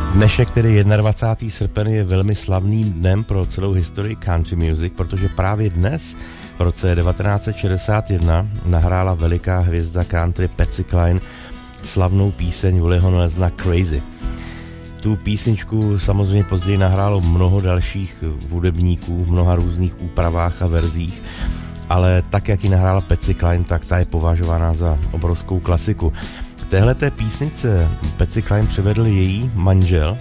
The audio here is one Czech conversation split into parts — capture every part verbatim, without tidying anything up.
Dnešek, tedy dvacátého prvního srpen, je velmi slavným dnem pro celou historii country music, protože právě dnes, v roce devatenáct set šedesát jedna, nahrála veliká hvězda country Patsy Cline slavnou píseň Williho Nelsona Crazy. Tu písničku samozřejmě později nahrálo mnoho dalších hudebníků v mnoha různých úpravách a verzích, ale tak, jak ji nahrála Patsy Cline, tak ta je považována za obrovskou klasiku. Téhleté písničce Patsy Cline přivedl její manžel,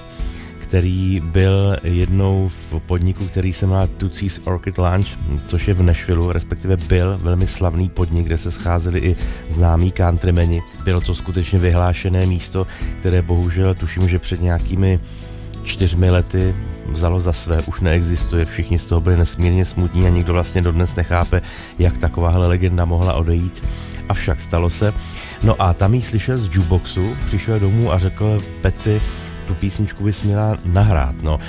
který byl jednou v podniku, který se jmenuje Tootsie's Orchid Lounge, což je v Nashvilleu, respektive byl velmi slavný podnik, kde se scházeli i známí countrymeni. Bylo to skutečně vyhlášené místo, které bohužel tuším, že před nějakými čtyřmi lety vzalo za své, už neexistuje, všichni z toho byli nesmírně smutní a nikdo vlastně dodnes nechápe, jak takováhle legenda mohla odejít. Avšak stalo se. No a tam jí slyšel z jukeboxu, přišel domů a řekl Patsy, tu písničku bys měla nahrát, no.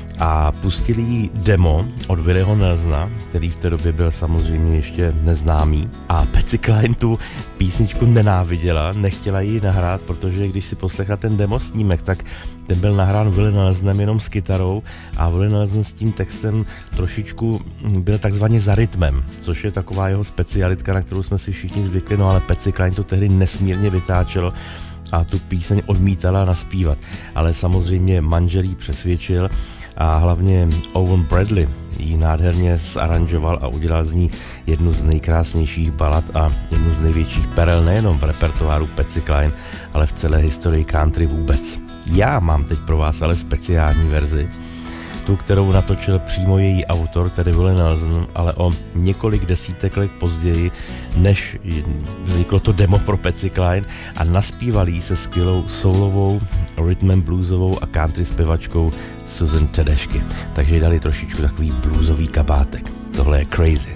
A pustili jí demo od Williho Nelsona, který v té době byl samozřejmě ještě neznámý. A Patsy Cline tu písničku nenáviděla, nechtěla ji nahrát, protože když si poslechla ten demo snímek, tak ten byl nahrán Willie Nelsonem jenom s kytarou a Willie Nelson s tím textem trošičku byl takzvaně za rytmem, což je taková jeho specialitka, na kterou jsme si všichni zvykli, no ale Patsy Cline to tehdy nesmírně vytáčelo a tu píseň odmítala naspívat. Ale samozřejmě manžel jí přesvědčil a hlavně Owen Bradley ji nádherně zaranžoval a udělal z ní jednu z nejkrásnějších balad a jednu z největších perel nejenom v repertoáru Patsy Cline, ale v celé historii country vůbec. Já mám teď pro vás ale speciální verzi, tu, kterou natočil přímo její autor, tedy Willie Nelson, ale o několik desítek let později, než vzniklo to demo pro Patsy Cline, a naspíval jí se skvělou soulovou, rhythm and bluesovou a country zpěvačkou Susan Tedeschi. Takže jí dali trošičku takový bluesový kabátek. Tohle je Crazy.